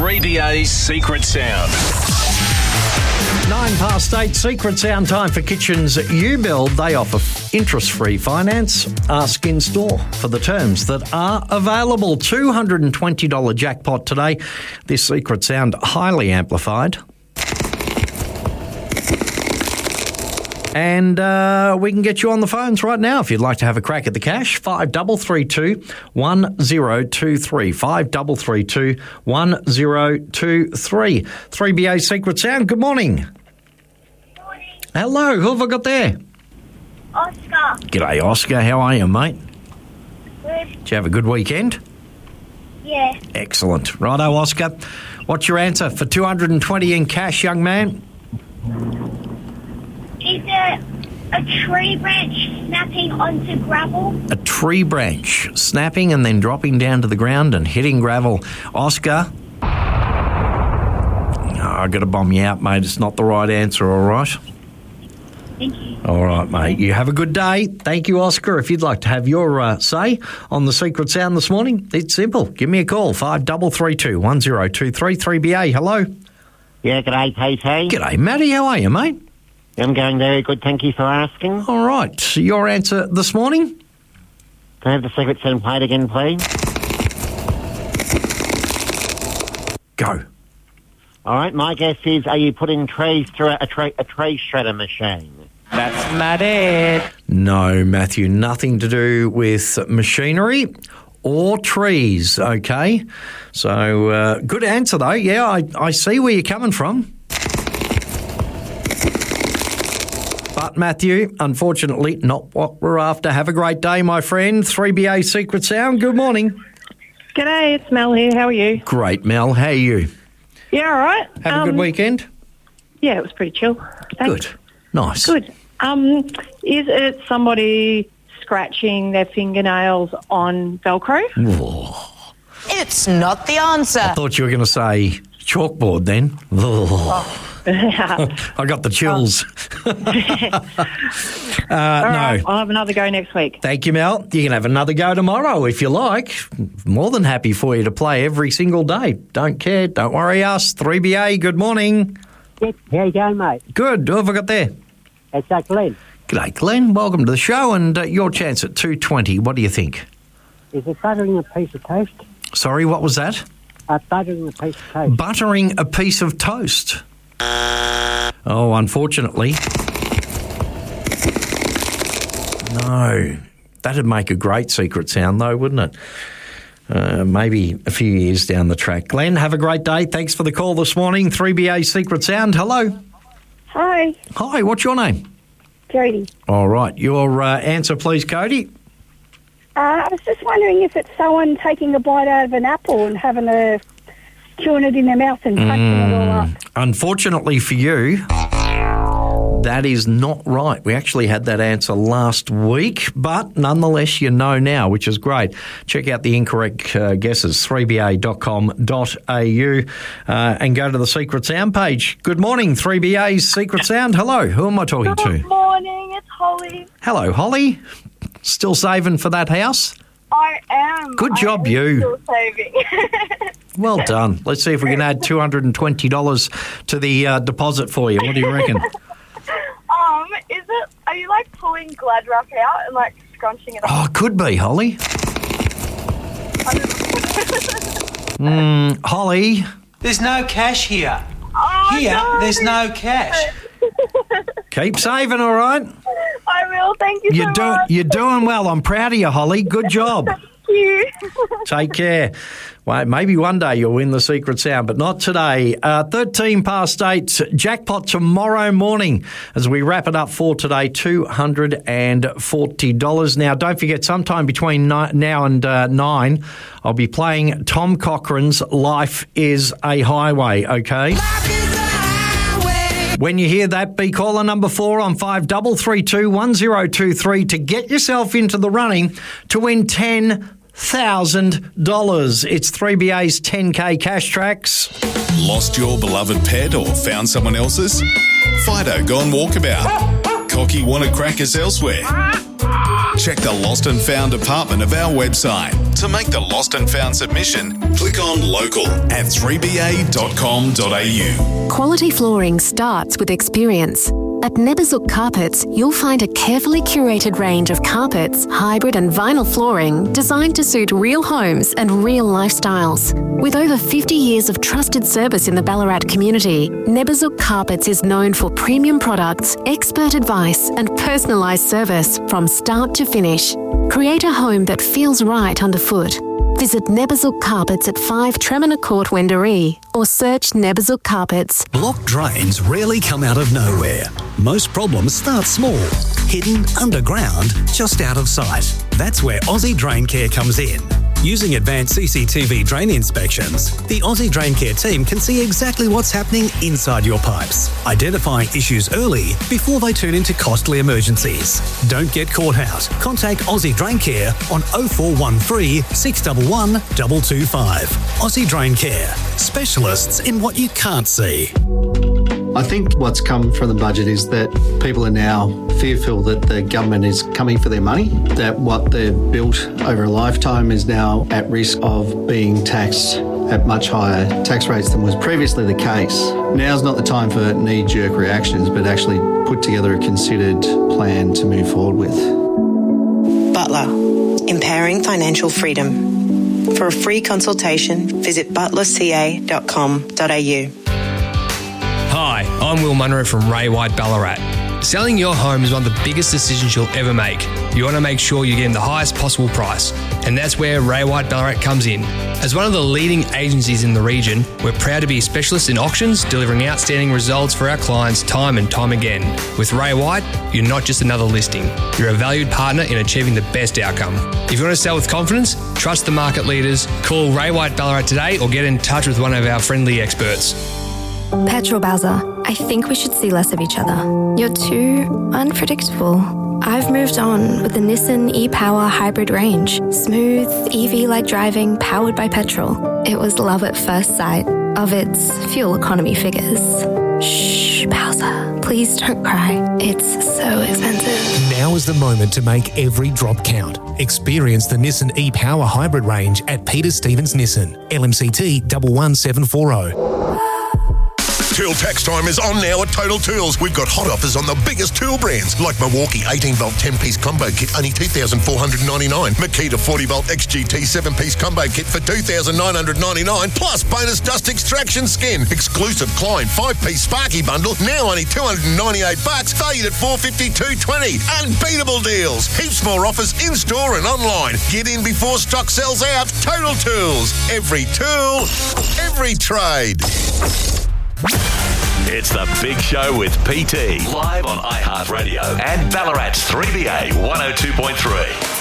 3BA's Secret Sound. 8:09, Secret Sound time for Kitchens You Build. They offer interest-free finance. Ask in store for the terms that are available. $220 jackpot today. This Secret Sound highly amplified. And we can get you on the phones right now if you'd like to have a crack at the cash. 5332 1023. 5332 1023. 3BA Secret Sound, good morning. Morning. Hello, who have I got there? Oscar. G'day, Oscar. How are you, mate? Good. Did you have a good weekend? Yeah. Excellent. Righto, Oscar. What's your answer for 220 in cash, young man? Is it a tree branch snapping onto gravel? A tree branch snapping and then dropping down to the ground and hitting gravel. Oscar? I've got to bomb you out, mate. It's not the right answer, all right? Thank you. All right, mate. You have a good day. Thank you, Oscar. If you'd like to have your say on the Secret Sound this morning, it's simple. Give me a call, 5332 1023. 3BA, hello. Yeah, g'day, PT. G'day, Matty. How are you, mate? I'm going very good, thank you for asking. All right. So your answer this morning? Can I have the Secret Sound played again, please? Go. All right, my guess is, are you putting trees through a tree shredder machine? That's not it. No, Matthew, nothing to do with machinery or trees, okay? So, good answer, though. Yeah, I see where you're coming from. But, Matthew, unfortunately, not what we're after. Have a great day, my friend. 3BA Secret Sound, good morning. G'day, it's Mel here. How are you? Great, Mel. How are you? Yeah, all right. Have a good weekend? Yeah, it was pretty chill. Thanks. Good. Nice. Good. Is it somebody scratching their fingernails on Velcro? Oh, It's not the answer. I thought you were going to say chalkboard then. Oh. I got the chills. All right, I'll have another go next week. Thank you, Mel. You can have another go tomorrow if you like. More than happy for you to play every single day. Don't care. Don't worry us. 3BA, good morning. How you going, mate? Good. Who have I got there? It's Glenn. G'day, Glenn. Welcome to the show and your chance at 220. What do you think? Is it buttering a piece of toast? Sorry, what was that? Buttering a piece of toast. Buttering a piece of toast. Oh, unfortunately. No. That'd make a great Secret Sound, though, wouldn't it? Maybe a few years down the track. Glenn, have a great day. Thanks for the call this morning. 3BA Secret Sound. Hello. Hi. Hi, what's your name? Jody. All right. Your answer, please, Cody. I was just wondering if it's someone taking a bite out of an apple and having a chewing it in their mouth and cracking it all up. Unfortunately for you, that is not right. We actually had that answer last week, but nonetheless, you know now, which is great. Check out the incorrect guesses, 3ba.com.au, and go to the Secret Sound page. Good morning, 3BA's Secret Sound. Hello, who am I talking to? Good morning, it's Holly. Hello, Holly. Still saving for that house? I am. Good job, you. Still saving. Well done. Let's see if we can add $220 to the deposit for you. What do you reckon? Are you like pulling Glad wrap out and like scrunching it up? Oh, could be, Holly. Holly. There's no cash here. Oh, Here, no. there's no cash. Keep saving, all right? I will. Thank you so much. You're doing well. I'm proud of you, Holly. Good job. Thank you. Take care. Well, maybe one day you'll win the Secret Sound, but not today. 13 past 8, jackpot tomorrow morning as we wrap it up for today, $240. Now, don't forget, sometime between now and 9, I'll be playing Tom Cochrane's Life is a Highway, okay? When you hear that, be caller number 4 on 5332 1023 to get yourself into the running to win $10,000. It's 3BA's 10K Cash Tracks. Lost your beloved pet or found someone else's? Fido gone walkabout. Cocky want to crack us elsewhere? Check the Lost and Found department of our website. To make the Lost and Found submission, click on Local at 3ba.com.au. Quality flooring starts with experience. At Neberzuk Carpets, you'll find a carefully curated range of carpets, hybrid and vinyl flooring designed to suit real homes and real lifestyles. With over 50 years of trusted service in the Ballarat community, Neberzuk Carpets is known for premium products, expert advice and personalised service from start to finish. Create a home that feels right underfoot. Visit Neberzuk Carpets at 5 Tremina Court, Wendouree, or search Neberzuk Carpets. Blocked drains rarely come out of nowhere. Most problems start small, hidden underground, just out of sight. That's where Aussie Drain Care comes in. Using advanced CCTV drain inspections, the Aussie Drain Care team can see exactly what's happening inside your pipes, identifying issues early before they turn into costly emergencies. Don't get caught out. Contact Aussie Drain Care on 0413 611 225. Aussie Drain Care, specialists in what you can't see. I think what's come from the budget is that people are now fearful that the government is coming for their money, that what they've built over a lifetime is now at risk of being taxed at much higher tax rates than was previously the case. Now's not the time for knee-jerk reactions, but actually put together a considered plan to move forward with. Butler, empowering financial freedom. For a free consultation, visit butlerca.com.au. Hi, I'm Will Munro from Ray White Ballarat. Selling your home is one of the biggest decisions you'll ever make. You want to make sure you're getting the highest possible price, and that's where Ray White Ballarat comes in. As one of the leading agencies in the region, we're proud to be specialists in auctions, delivering outstanding results for our clients time and time again. With Ray White, you're not just another listing. You're a valued partner in achieving the best outcome. If you want to sell with confidence, trust the market leaders, call Ray White Ballarat today or get in touch with one of our friendly experts. Petrol Bowser, I think we should see less of each other. You're too unpredictable. I've moved on with the Nissan e-Power hybrid range. Smooth, EV-like driving, powered by petrol. It was love at first sight of its fuel economy figures. Shh, Bowser, please don't cry. It's so expensive. Now is the moment to make every drop count. Experience the Nissan e-Power hybrid range at Peter Stevens Nissan, LMCT 11740. Tool tax time is on now at Total Tools. We've got hot offers on the biggest tool brands like Milwaukee 18-volt 10-piece combo kit, only $2,499. Makita 40-volt XGT 7-piece combo kit for $2,999, plus bonus dust extraction skin. Exclusive Klein 5-piece Sparky bundle, now only $298, valued at $452.20. Unbeatable deals. Heaps more offers in-store and online. Get in before stock sells out. Total Tools. Every tool, every trade. It's The Big Show with PT, live on iHeartRadio and Ballarat's 3BA 102.3.